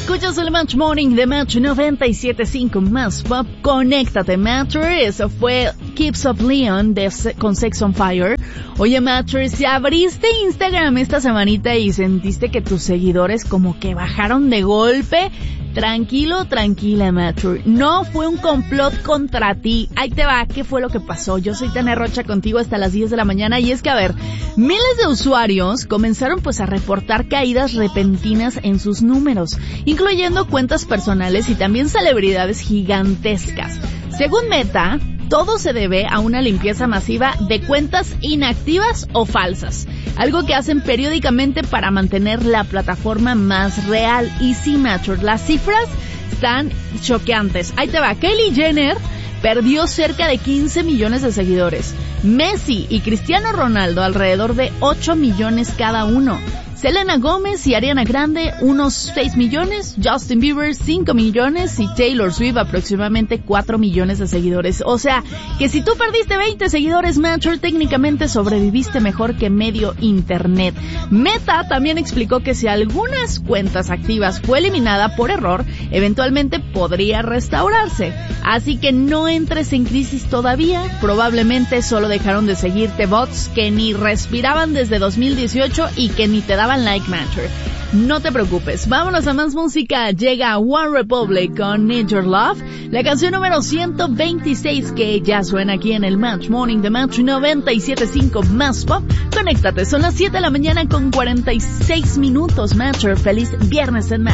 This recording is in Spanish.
Escuchas el Match Morning de Match 97.5 más pop. Conéctate, Matcher. Eso fue Keeps of Leon con Sex on Fire. Oye, Matcher, si abriste Instagram esta semanita y sentiste que tus seguidores como que bajaron de golpe, tranquilo, tranquila, Matcher. No fue un complot contra ti. Ahí te va, ¿qué fue lo que pasó? Yo soy Tania Rocha contigo hasta las 10 de la mañana y es que, a ver, miles de usuarios comenzaron pues a reportar caídas repentinas en sus números, incluyendo cuentas personales y también celebridades gigantescas. Según Meta, todo se debe a una limpieza masiva de cuentas inactivas o falsas, algo que hacen periódicamente para mantener la plataforma más real. Y sí, Matcher, las cifras están choqueantes. Ahí te va, Kylie Jenner perdió cerca de 15 millones de seguidores. Messi y Cristiano Ronaldo alrededor de 8 millones cada uno. Selena Gómez y Ariana Grande unos 6 millones, Justin Bieber 5 millones y Taylor Swift aproximadamente 4 millones de seguidores. O sea, que si tú perdiste 20 seguidores, Matcher, técnicamente sobreviviste mejor que medio internet. Meta también explicó que si algunas cuentas activas fue eliminada por error, eventualmente podría restaurarse. Así que no entres en crisis todavía, probablemente solo dejaron de seguirte bots que ni respiraban desde 2018 y que ni te daban like, Matcher. No te preocupes, vámonos a más música. Llega One Republic con Need Your Love, la canción número 126 que ya suena aquí en el Match Morning de Match 97.5 más pop. Conéctate, son las 7 de la mañana con 46 minutos, Matcher. Feliz viernes en Match.